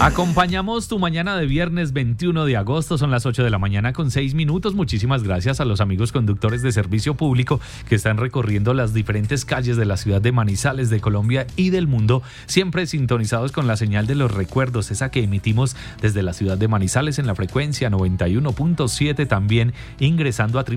Acompañamos tu mañana de viernes 21 de agosto, son las 8 de la mañana con 6 minutos. Muchísimas gracias a los amigos conductores de servicio público que están recorriendo las diferentes calles de la ciudad de Manizales, de Colombia y del mundo, siempre sintonizados con la señal de los recuerdos, esa que emitimos desde la ciudad de Manizales en la frecuencia 91.7, también ingresando a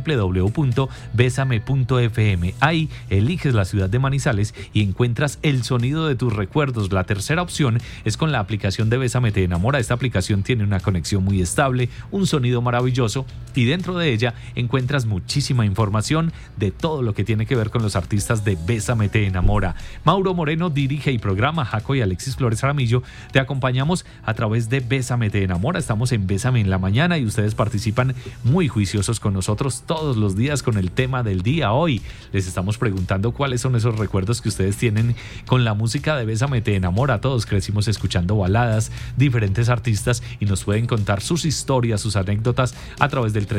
www.besame.fm. Ahí eliges la ciudad de Manizales y encuentras el sonido de tus recuerdos. La tercera opción es con la aplicación de Bésame Te Enamora. Esta aplicación tiene una conexión muy estable, un sonido maravilloso y dentro de ella encuentras muchísima información de todo lo que tiene que ver con los artistas de Bésame Te Enamora. Mauro Moreno dirige y programa, Jaco y Alexis Flores Jaramillo te acompañamos a través de Bésame Te Enamora. Estamos en Bésame en la mañana y ustedes participan muy juiciosos con nosotros todos los días con el tema del día. Hoy les estamos preguntando cuáles son esos recuerdos que ustedes tienen con la música de Bésame Te Enamora. Todos crecimos escuchando baladas, diferentes artistas, y nos pueden contar sus historias, sus anécdotas a través del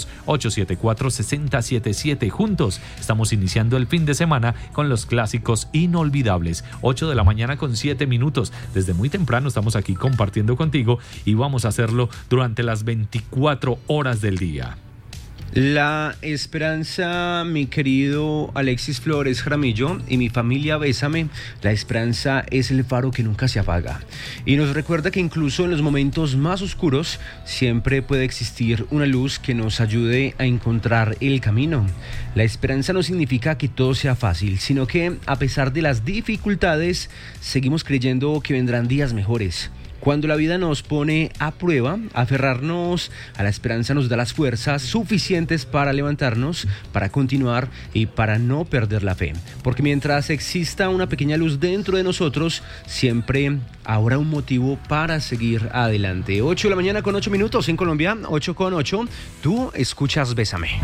300-874-6077. Juntos estamos iniciando el fin de semana con los clásicos inolvidables. 8 de la mañana con 7 minutos. Desde muy temprano estamos aquí compartiendo contigo y vamos a hacerlo durante las 24 horas del día. La esperanza, mi querido Alexis Flores Jaramillo y mi familia Bésame, la esperanza es el faro que nunca se apaga y nos recuerda que incluso en los momentos más oscuros siempre puede existir una luz que nos ayude a encontrar el camino. La esperanza no significa que todo sea fácil, sino que a pesar de las dificultades seguimos creyendo que vendrán días mejores. Cuando la vida nos pone a prueba, aferrarnos a la esperanza nos da las fuerzas suficientes para levantarnos, para continuar y para no perder la fe. Porque mientras exista una pequeña luz dentro de nosotros, siempre habrá un motivo para seguir adelante. 8 de la mañana con 8 minutos en Colombia, 8 con 8. Tú escuchas Bésame.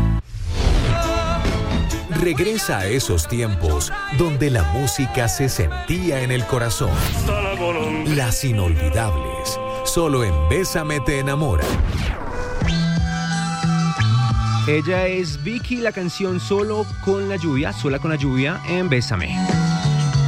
Regresa a esos tiempos donde la música se sentía en el corazón. Las inolvidables, solo en Bésame Te Enamora. Ella es Vicky, la canción Sola con la lluvia en Bésame.